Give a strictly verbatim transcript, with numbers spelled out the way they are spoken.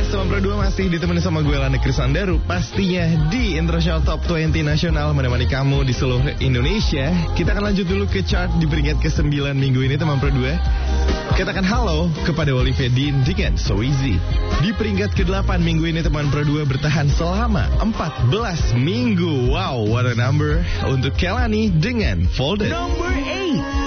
Teman Pro dua masih ditemani sama gue Lana Krisandaru. Pastinya di International Top dua puluh Nasional menemani kamu di seluruh Indonesia. Kita akan lanjut dulu ke chart di peringkat ke sembilan minggu ini teman Pro dua. Katakan halo kepada Olivia Dean dengan So Easy. Di peringkat ke delapan minggu ini teman Pro dua bertahan selama empat belas minggu. Wow, what a number. Untuk Kelani dengan Folded. Number eight.